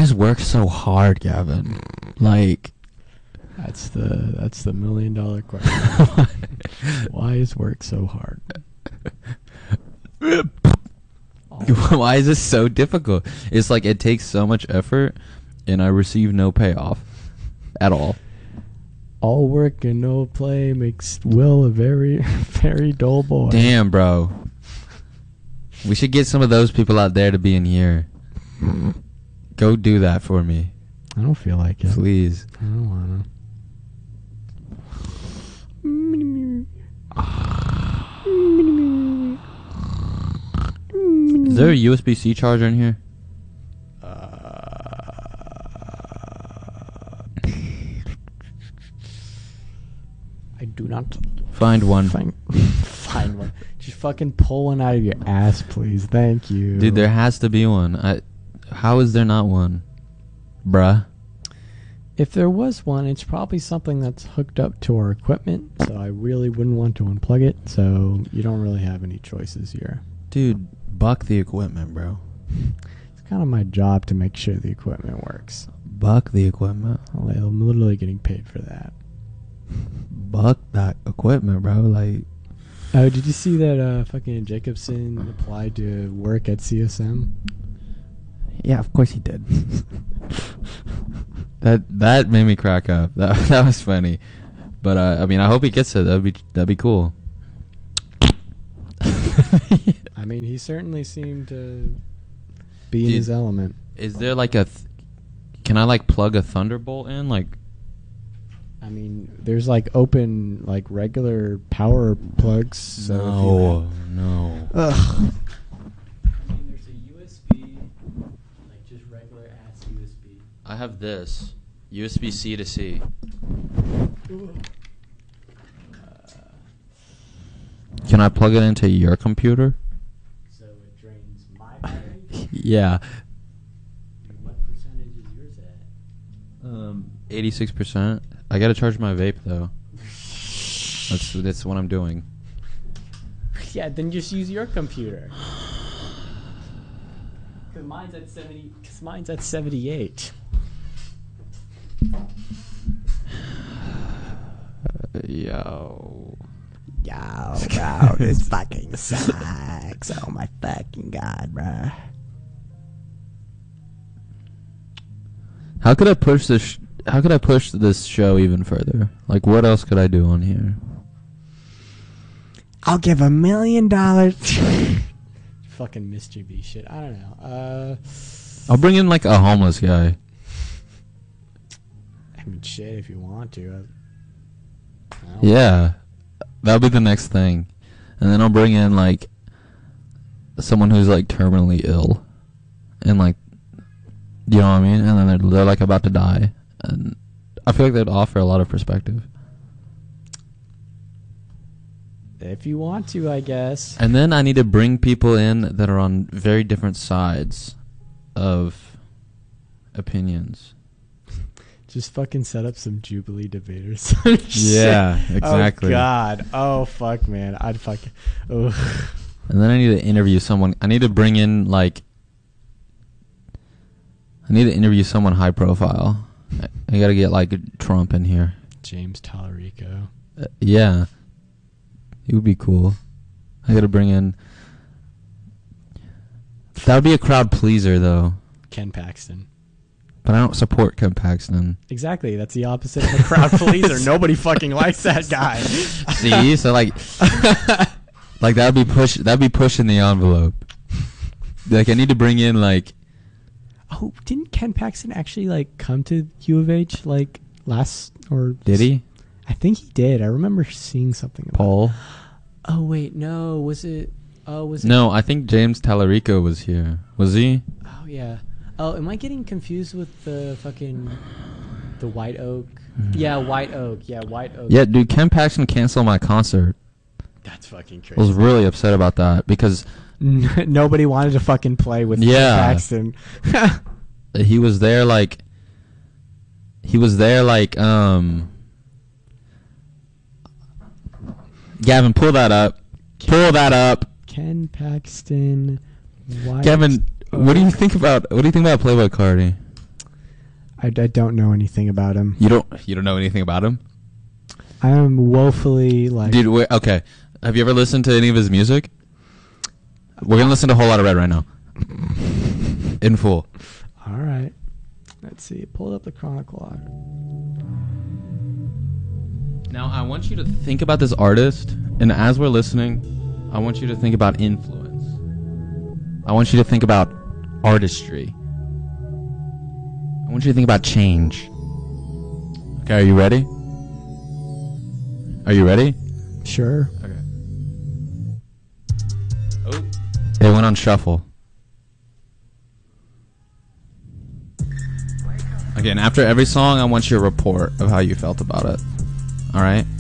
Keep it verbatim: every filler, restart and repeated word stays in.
is work so hard, Gavin? Like, that's the that's the million dollar question. Why is work so hard? Why is this so difficult? It's like it takes so much effort, and I receive no payoff at all. All work and no play makes Will a very, very dull boy. Damn, bro. We should get some of those people out there to be in here. Go do that for me. I don't feel like it. Please. I don't wanna. Is there a U S B C charger in here? Uh, I do not. Find one. Find, find one. Just fucking pull one out of your ass, please. Thank you. Dude, there has to be one. I, how is there not one? Bruh. If there was one, it's probably something that's hooked up to our equipment, so I really wouldn't want to unplug it, so you don't really have any choices here. Dude, buck the equipment, bro. It's kind of my job to make sure the equipment works. Buck the equipment. I'm literally getting paid for that. Buck that equipment, bro. Like, oh, did you see that uh, fucking Jacobson applied to work at C S M? yeah, of course he did. that that made me crack up. That that was funny. But uh, I mean, I hope he gets it. That'd be that'd be cool. I mean, he certainly seemed to be in Dude, his element. Is there like a? Th- can I like plug a Thunderbolt in? Like, I mean, there's like open, like regular power plugs. So no, no. Ugh. I mean, there's a U S B, like just regular ass U S B. I have this U S B C to C. Can I plug it into your computer? So it drains my battery? Yeah. And what percentage is yours at? Um, eighty-six percent. I gotta charge my vape though. That's that's what I'm doing. Yeah, then just use your computer. Cause mine's at seventy. Cause mine's at seventy-eight. Yo. Yo, bro, this fucking sucks. Oh my fucking god, bro. How could I push this? Sh- how could I push this show even further? Like, what else could I do on here? I'll give a million dollars. Fucking mischievy shit. I don't know. Uh, I'll bring in like a homeless guy. I mean, shit, if you want to. I, I don't Yeah, that'll be the next thing, and then I'll bring in like someone who's like terminally ill, and like, you know what I mean? And then they're, they're like about to die, and I feel like they'd offer a lot of perspective. If you want to, I guess. And then I need to bring people in that are on very different sides of opinions. Just fucking set up some Jubilee debaters. Yeah, exactly. Oh, God. Oh, fuck, man. I'd fucking... Ugh. And then I need to interview someone. I need to bring in, like... I need to interview someone high profile. I, I gotta get, like, Trump in here. James Tallarico. Uh, yeah. It would be cool. I gotta bring in... That would be a crowd pleaser, though. Ken Paxton. But I don't support Ken Paxton. Exactly. That's the opposite of a crowd pleaser. Nobody fucking likes that guy. See? So, like... like, that'd be push. That'd be pushing the envelope. Like, I need to bring in, like... Oh, didn't Ken Paxton actually, like, come to U of H, like, last... or Did he? I think he did. I remember seeing something about Paul? it. Oh, wait. No. Was it... Oh, was it... No, I think James Tallarico was here. Was he? Oh, yeah. Oh, am I getting confused with the fucking... The White Oak? Yeah, White Oak. Yeah, White Oak. Yeah, dude, Ken Paxton canceled my concert. That's fucking I was crazy. really upset about that because... Nobody wanted to fucking play with Yeah. Ken Paxton. he was there, like... He was there, like, um... Gavin, pull that up. Pull that up. Ken Paxton... White Gavin, what do you think about... What do you think about Playboy Cardi? I, I don't know anything about him. You don't. You don't know anything about him, I am woefully like. dude. Wait, okay. Have you ever listened to any of his music? We're gonna listen to Whole Lotta Red right now, in full. All right. Let's see. Pull up the Chronicle. Now I want you to think about this artist, and as we're listening, I want you to think about influence. I want you to think about artistry. I want you to think about change. Okay, are you ready? Are you ready? Sure. Okay. Oh. It went on shuffle. Again, after every song, I want you to report of how you felt about it. All right?